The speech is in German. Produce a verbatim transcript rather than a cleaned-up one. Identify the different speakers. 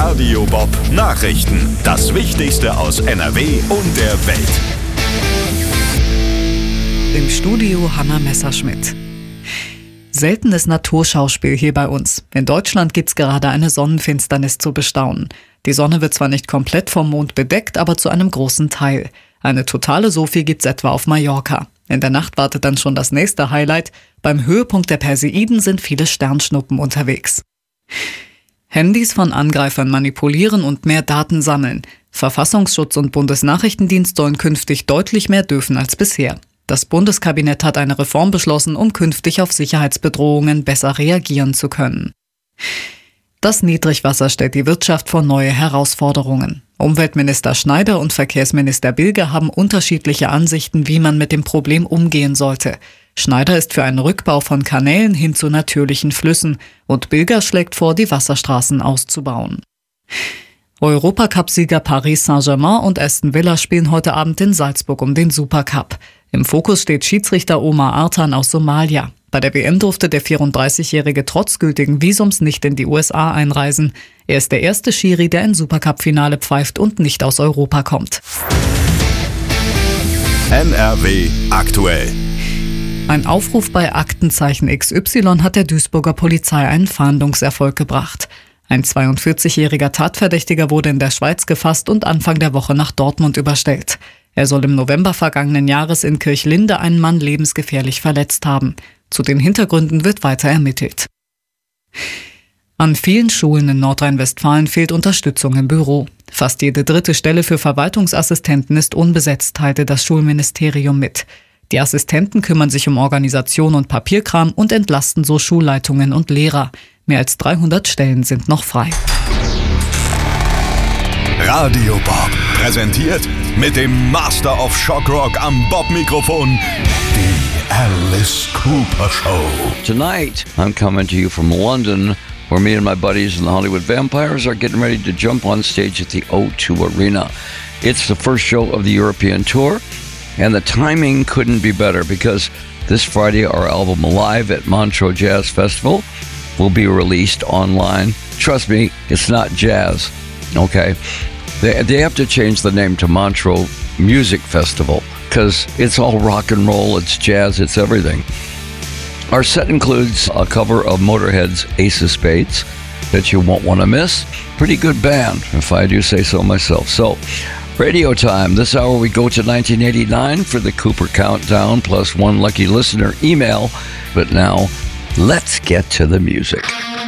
Speaker 1: Radio Bob Nachrichten. Das Wichtigste aus N R W und der Welt.
Speaker 2: Im Studio Hanna Messerschmidt. Seltenes Naturschauspiel hier bei uns. In Deutschland gibt's gerade eine Sonnenfinsternis zu bestaunen. Die Sonne wird zwar nicht komplett vom Mond bedeckt, aber zu einem großen Teil. Eine totale Sophie gibt's etwa auf Mallorca. In der Nacht wartet dann schon das nächste Highlight. Beim Höhepunkt der Perseiden sind viele Sternschnuppen unterwegs. Handys von Angreifern manipulieren und mehr Daten sammeln. Verfassungsschutz und Bundesnachrichtendienst sollen künftig deutlich mehr dürfen als bisher. Das Bundeskabinett hat eine Reform beschlossen, um künftig auf Sicherheitsbedrohungen besser reagieren zu können. Das Niedrigwasser stellt die Wirtschaft vor neue Herausforderungen. Umweltminister Schneider und Verkehrsminister Bilger haben unterschiedliche Ansichten, wie man mit dem Problem umgehen sollte. Schneider ist für einen Rückbau von Kanälen hin zu natürlichen Flüssen und Bilger schlägt vor, die Wasserstraßen auszubauen. Europacup-Sieger Paris Saint-Germain und Aston Villa spielen heute Abend in Salzburg um den Supercup. Im Fokus steht Schiedsrichter Omar Artan aus Somalia. Bei der W M durfte der vierunddreißigjährige trotz gültigen Visums nicht in die U S A einreisen. Er ist der erste Schiri, der ein Supercup-Finale pfeift und nicht aus Europa kommt.
Speaker 1: N R W aktuell.
Speaker 2: Ein Aufruf bei Aktenzeichen X Y hat der Duisburger Polizei einen Fahndungserfolg gebracht. Ein zweiundvierzigjähriger Tatverdächtiger wurde in der Schweiz gefasst und Anfang der Woche nach Dortmund überstellt. Er soll im November vergangenen Jahres in Kirchlinde einen Mann lebensgefährlich verletzt haben. Zu den Hintergründen wird weiter ermittelt. An vielen Schulen in Nordrhein-Westfalen fehlt Unterstützung im Büro. Fast jede dritte Stelle für Verwaltungsassistenten ist unbesetzt, teilte das Schulministerium mit. Die Assistenten kümmern sich um Organisation und Papierkram und entlasten so Schulleitungen und Lehrer. Mehr als dreihundert Stellen sind noch frei.
Speaker 1: Radio Bob präsentiert mit dem Master of Shock Rock am Bob-Mikrofon die Alice Cooper Show.
Speaker 3: Tonight, I'm coming to you from London, where me and my buddies in the Hollywood Vampires are getting ready to jump on stage at the O two Arena. It's the first show of the European tour, and the timing couldn't be better because this Friday our album Live at Montreux Jazz Festival will be released online. Trust me, it's not jazz, okay? They, they have to change the name to Montreux Music Festival because it's all rock and roll, it's jazz, it's everything. Our set includes a cover of Motorhead's Ace of Spades that you won't want to miss. Pretty good band, if I do say so myself. So, radio time. This hour we go to nineteen eighty-nine for the Cooper Countdown plus one lucky listener email. But now, let's get to the music.